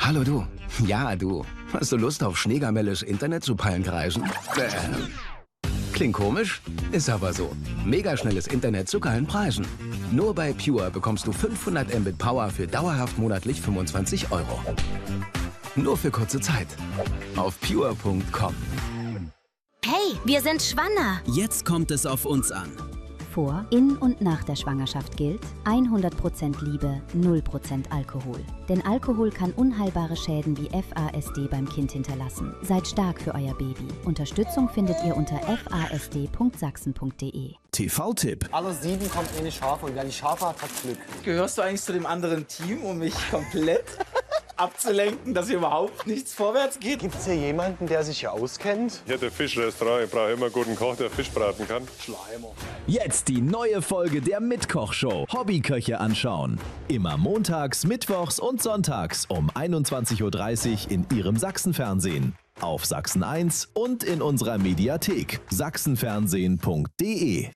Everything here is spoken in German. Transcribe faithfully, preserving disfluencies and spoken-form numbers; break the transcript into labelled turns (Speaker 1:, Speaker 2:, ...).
Speaker 1: Hallo du. Ja, du. Hast du Lust auf schneegamelles Internet zu Pallenkreisen? Äh. Klingt komisch? Ist aber so. Megaschnelles Internet zu geilen Preisen. Nur bei Pure bekommst du fünfhundert Mbit Power für dauerhaft monatlich fünfundzwanzig Euro. Nur für kurze Zeit. Auf pure punkt com.
Speaker 2: Hey, wir sind schwanger.
Speaker 3: Jetzt kommt es auf uns an.
Speaker 4: Vor, in und nach der Schwangerschaft gilt hundert Prozent Liebe, null Prozent Alkohol. Denn Alkohol kann unheilbare Schäden wie F A S D beim Kind hinterlassen. Seid stark für euer Baby. Unterstützung findet ihr unter f a s d punkt sachsen punkt d e.
Speaker 5: T V-Tipp.
Speaker 6: Alles sieben kommt eh nicht scharf und wer die Schafe hat, hat Glück.
Speaker 7: Gehörst du eigentlich zu dem anderen Team, um mich komplett abzulenken, dass hier überhaupt nichts vorwärts geht?
Speaker 6: Gibt es hier jemanden, der sich hier auskennt?
Speaker 8: Hier der Fischrestaurant. Ich brauche immer einen guten Koch, der Fisch braten kann.
Speaker 6: Schleimer.
Speaker 5: Jetzt die neue Folge der Mitkoch-Show. Hobbyköche anschauen. Immer montags, mittwochs und sonntags um einundzwanzig Uhr dreißig in Ihrem Sachsenfernsehen. Auf Sachsen eins und in unserer Mediathek sachsenfernsehen punkt d e.